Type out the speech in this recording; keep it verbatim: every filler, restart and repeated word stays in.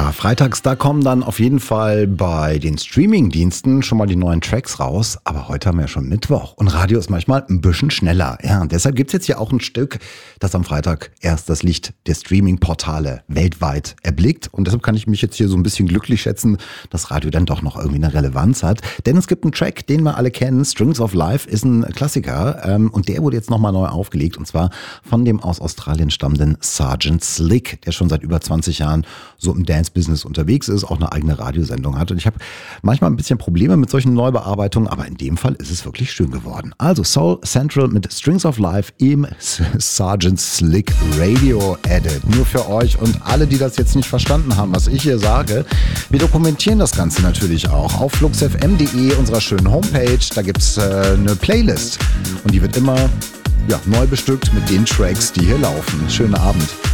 Ja, freitags, da kommen dann auf jeden Fall bei den Streaming-Diensten schon mal die neuen Tracks raus. Aber heute haben wir ja schon Mittwoch und Radio ist manchmal ein bisschen schneller. Ja, und deshalb gibt's jetzt hier auch ein Stück, das am Freitag erst das Licht der Streaming-Portale weltweit erblickt. Und deshalb kann ich mich jetzt hier so ein bisschen glücklich schätzen, dass Radio dann doch noch irgendwie eine Relevanz hat. Denn es gibt einen Track, den wir alle kennen. Strings of Life ist ein Klassiker. Ähm, und der wurde jetzt nochmal neu aufgelegt. Und zwar von dem aus Australien stammenden Sergeant Slick, der schon seit über zwanzig Jahren so im Dance-Business unterwegs ist, auch eine eigene Radiosendung hat. Und ich habe manchmal ein bisschen Probleme mit solchen Neubearbeitungen, aber in dem Fall ist es wirklich schön geworden. Also Soul Central mit Strings of Life im Sergeant Slick Radio Edit. Nur für euch und alle, die das jetzt nicht verstanden haben, was ich hier sage. Wir dokumentieren das Ganze natürlich auch auf fluxfm punkt de, unserer schönen Homepage. Da gibt es äh, eine Playlist und die wird immer ja, neu bestückt mit den Tracks, die hier laufen. Schönen Abend.